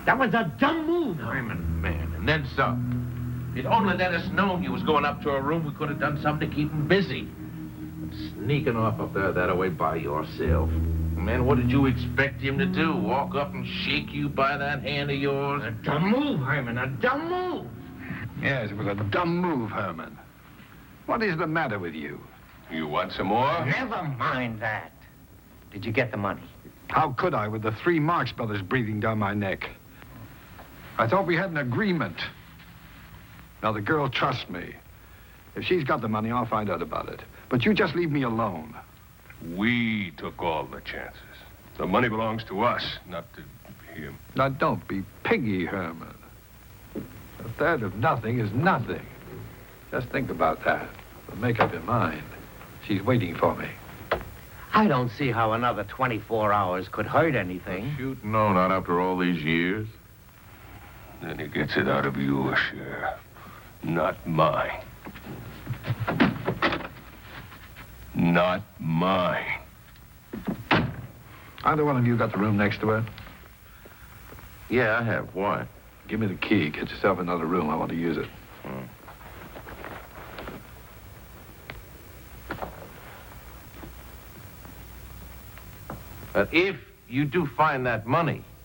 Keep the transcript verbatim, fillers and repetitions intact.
That was a dumb move, Herman, man, and then some. If only let us known you was going up to her room, we could have done something to keep him busy. But sneaking off up there that way by yourself. Man, what did you expect him to do? Walk up and shake you by that hand of yours? A dumb move, Herman, a dumb move. Yes, it was a dumb move, Herman. What is the matter with you? You want some more? Never mind that. Did you get the money? How could I with the three Marx Brothers breathing down my neck? I thought we had an agreement. Now, the girl trusts me. If she's got the money, I'll find out about it. But you just leave me alone. We took all the chances. The money belongs to us, not to him. Now, don't be piggy, Herman. A third of nothing is nothing. Just think about that. But make up your mind. She's waiting for me. I don't see how another twenty-four hours could hurt anything. Shoot, no, not after all these years. Then he gets it out of your share, not mine. Not mine. Either one of you got the room next to her? Yeah, I have. Why? Give me the key. Get yourself another room. I want to use it. Hmm. But if you do find that money,